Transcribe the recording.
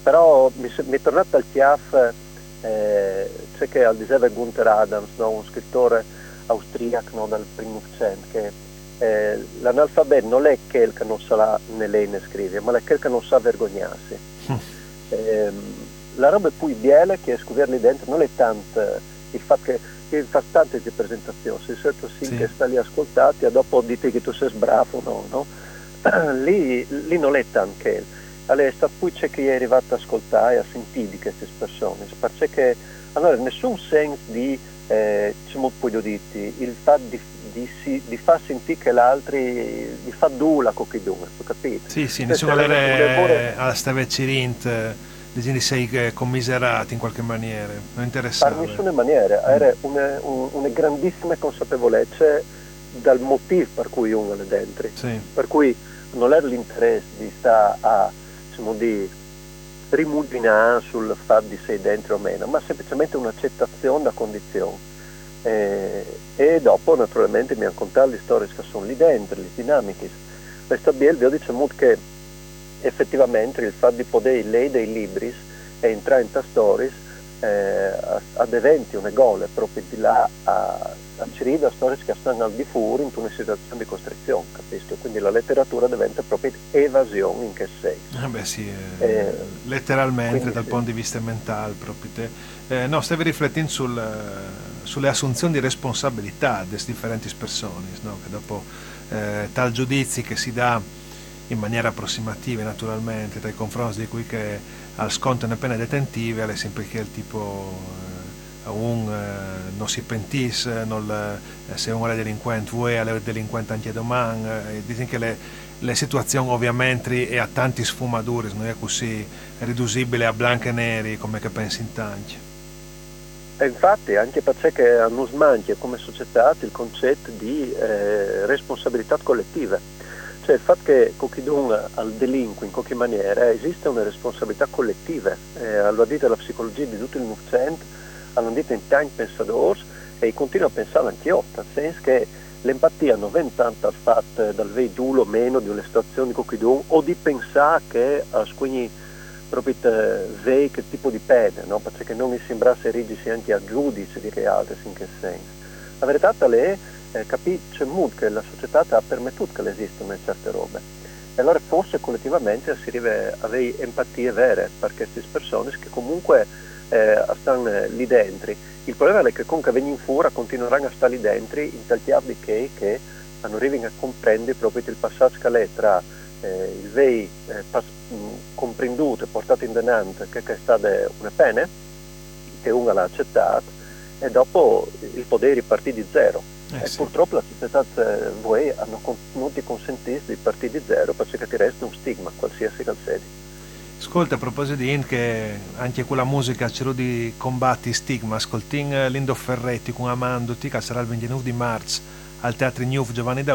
però mi è tornato al chiaf, c'è che al diceva Gunther Adams, no? Un scrittore austriaco, no? Dal primo Novecento, che l'analfabeto non è quel che non sa né lei né scrivere, ma è quel che non sa vergognarsi. La roba più biele che è scoverli dentro non è tanto il fatto che fa tante di presentazioni, se certo sì, che sta lì ascoltati e dopo dite che tu sei sbravo, no? lì non è tanto che allora sta poi c'è chi è arrivato ad ascoltare e a sentire di queste persone, perché allora nessun senso di diciamo poi diti il fatto di far sentire che l'altro di fa dula con chi dunque, capito? Sì, nessuno volere alla stave cirint di sei commiserati in qualche maniera, non Per interessava. nessuna maniera, era una grandissima consapevolezza dal motivo per cui uno è dentro, per cui non era l'interesse di stare a, diciamo, di rimuginare sul fatto di sei dentro o meno, ma semplicemente un'accettazione da condizione. E dopo naturalmente mi hanno contato le storie che sono lì dentro, le dinamiche. Questo vi ho detto molto che effettivamente il fatto di poter leggere dei libri e entrare in stories ad eventi una gole proprio di là a cerire storie che stanno al di fuori in una situazione di costrizione, capisco? Quindi la letteratura diventa proprio evasione in che senso? Letteralmente dal punto di vista mentale proprio te. No, stavi riflettendo sulle assunzioni di responsabilità delle differenti persone, no? Che dopo tal giudizi che si dà in maniera approssimativa naturalmente dai confronti di cui che al sconto una pena detentiva è sempre che il tipo non si pentisse se uno è delinquente vuoi è delinquente anche domani dicono che le situazioni ovviamente è a tanti sfumature non è così riducibile a bianchi e neri come che pensi in tanti. E infatti anche perché a noi manca come società il concetto di responsabilità collettiva. Cioè il fatto che qualcuno al delinque in qualche maniera esiste una responsabilità collettiva, lo ha detto la psicologia di tutto il Novecento, hanno detto in tanti pensatori e continuo a pensare anche io, nel senso che l'empatia non viene tanto al fatto dal veidulo o meno di una situazione di qualcuno o di pensare che quindi proprio vei che tipo di pena, no? Perché non mi sembrasse rigidi anche a giudice di che altri in che senso. La verità è capisce molto che la società ha permesso che esistano certe robe e allora forse collettivamente si deve avere empatie vere per queste persone che comunque stanno lì dentro. Il problema è che comunque vengono fuori continueranno a stare lì dentro in tal chiave che non arrivano a comprendere proprio il passaggio che è tra il vei comprenduto e portato in denante che è stata una pena che uno l'ha accettato e dopo il potere ripartì di zero. Sì. Purtroppo la società voi hanno contenuti consentiti di partire di zero perché ti resta un stigma qualsiasi calzedi. Ascolta, a proposito di Int che anche quella musica c'era di combatti stigma, ascoltin Lindo Ferretti con Amando che sarà il 29 di marzo al Teatro New Giovanni da